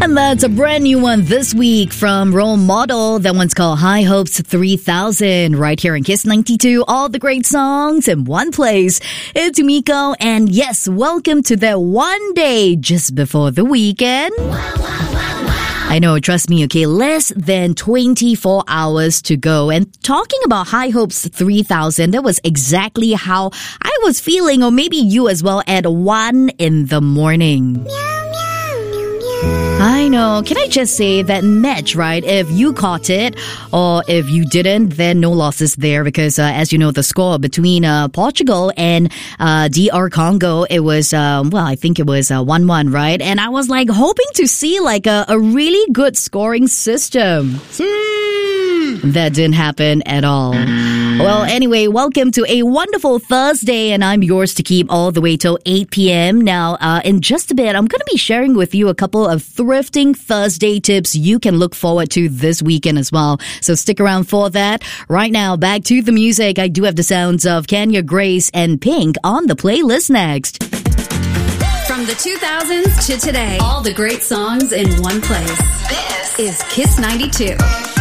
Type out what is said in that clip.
And that's a brand new one this week from Role Model. That one's called High Hopes 3000. Right here in Kiss 92. All the great songs in one place. It's Miko. And yes, welcome to that one day just before the weekend. I know, trust me, okay, less than 24 hours to go. And talking about High Hopes 3000, that was exactly how I was feeling, or maybe you as well, at 1 in the morning. I know. Can I just say that match, right? If you caught it or if you didn't, then no losses there because, as you know, the score between Portugal and DR Congo, it was, I think it was 1-1, right? And I was like hoping to see like a really good scoring system. That didn't happen at all. Well, anyway, welcome to a wonderful Thursday, and I'm yours to keep all the way till 8 p.m. Now, in just a bit, I'm going to be sharing with you a couple of thrifting Thursday tips you can look forward to this weekend as well. So stick around for that. Right now, back to the music. I do have the sounds of Kenya Grace and Pink on the playlist next. From the 2000s to today, all the great songs in one place. This is Kiss 92.